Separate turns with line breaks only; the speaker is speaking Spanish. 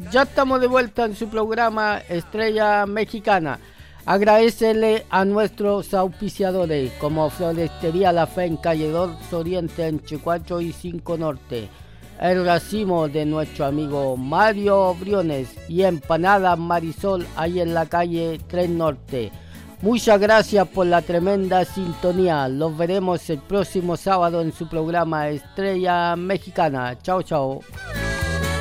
Ya estamos de vuelta en su programa Estrella Mexicana. Agradecerle a nuestros auspiciadores como Florestería La Fe en Calle 2 Oriente entre 4 y 5 Norte. El racimo de nuestro amigo Mario Briones y Empanadas Marisol ahí en la calle 3 Norte. Muchas gracias por la tremenda sintonía. Los veremos el próximo sábado en su programa Estrella Mexicana. Chao, chao.